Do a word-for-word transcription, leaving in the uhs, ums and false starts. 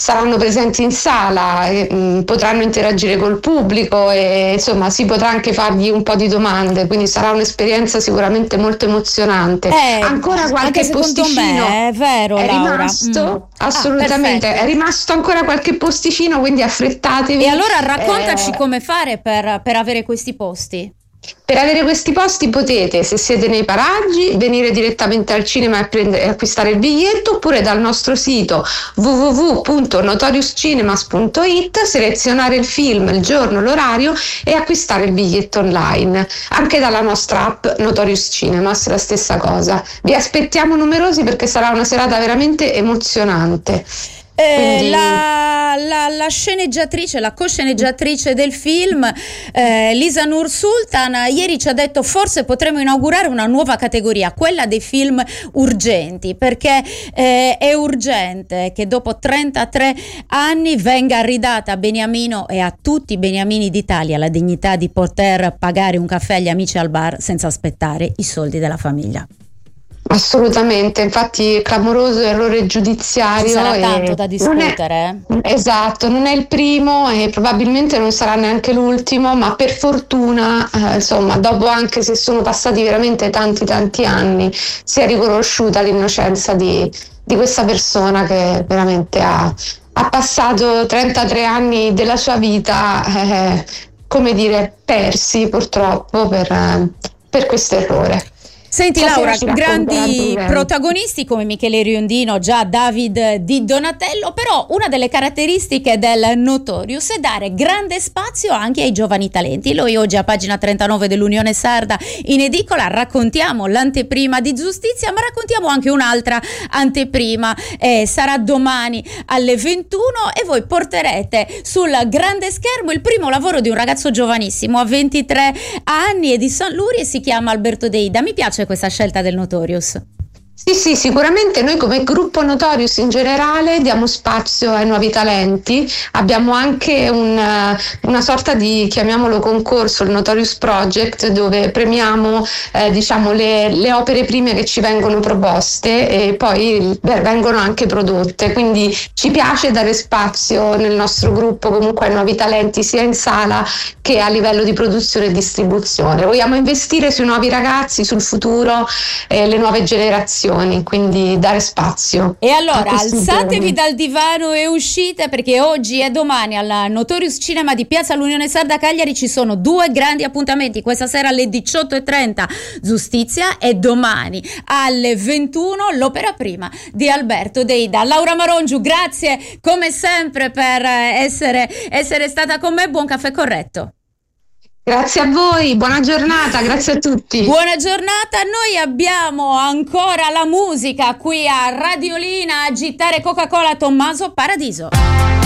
saranno presenti in sala, e, mh, potranno interagire col pubblico e insomma si potrà anche fargli un po' di domande, quindi sarà un'esperienza sicuramente molto emozionante. Eh, ancora qualche anche posticino me, è vero, è Laura. rimasto, Mm. assolutamente, Ah, è rimasto ancora qualche posticino, quindi affrettatevi. E allora raccontaci Eh, come fare per, per avere questi posti. Per avere questi posti potete, se siete nei paraggi, venire direttamente al cinema e, prendere, e acquistare il biglietto, oppure dal nostro sito w w w punto notorious cinemas punto i t selezionare il film, il giorno, l'orario e acquistare il biglietto online. Anche dalla nostra app Notorious Cinemas la stessa cosa. Vi aspettiamo numerosi perché sarà una serata veramente emozionante. Eh, Quindi... la, la, la sceneggiatrice, la co-sceneggiatrice del film, eh, Lisa Nur Sultan, ieri ci ha detto forse potremmo inaugurare una nuova categoria, quella dei film urgenti, perché eh, è urgente che dopo trentatré anni venga ridata a Beniamino e a tutti i beniamini d'Italia la dignità di poter pagare un caffè agli amici al bar senza aspettare i soldi della famiglia. Assolutamente, infatti clamoroso errore giudiziario. Ci sarà tanto e da discutere. Non è, esatto, non è il primo e probabilmente non sarà neanche l'ultimo, ma per fortuna, eh, insomma, dopo, anche se sono passati veramente tanti tanti anni, si è riconosciuta l'innocenza di, di questa persona che veramente ha, ha passato trentatré anni della sua vita, eh, come dire, persi purtroppo per, eh, per questo errore. Senti Laura, grandi protagonisti come Michele Riondino, già David Di Donatello, però una delle caratteristiche del Notorious è dare grande spazio anche ai giovani talenti. Noi oggi a pagina trentanove dell'Unione Sarda in edicola raccontiamo l'anteprima di Giustizia, ma raccontiamo anche un'altra anteprima, eh, sarà domani alle ventuno e voi porterete sul grande schermo il primo lavoro di un ragazzo giovanissimo, ha ventitré anni, è di San Luri e si chiama Alberto Deida. Mi piace questa scelta del Notorious. Sì, sì, sicuramente noi come gruppo Notorious in generale diamo spazio ai nuovi talenti, abbiamo anche un, una sorta di, chiamiamolo concorso, il Notorious Project, dove premiamo eh, diciamo le, le opere prime che ci vengono proposte e poi beh, vengono anche prodotte, quindi ci piace dare spazio nel nostro gruppo comunque ai nuovi talenti sia in sala che a livello di produzione e distribuzione. Vogliamo investire sui nuovi ragazzi, sul futuro e le nuove generazioni, quindi dare spazio. E allora alzatevi dal divano e uscite, perché oggi e domani alla Notorious Cinema di Piazza l'Unione Sarda Cagliari ci sono due grandi appuntamenti. Questa sera alle diciotto e trenta Giustizia e domani alle ventuno l'opera prima di Alberto Deida. Laura Marongiu, grazie come sempre per essere, essere stata con me. Buon caffè corretto. Grazie a voi, buona giornata, grazie a tutti. Buona giornata, noi abbiamo ancora la musica qui a Radiolina, agitare Coca-Cola, Tommaso Paradiso.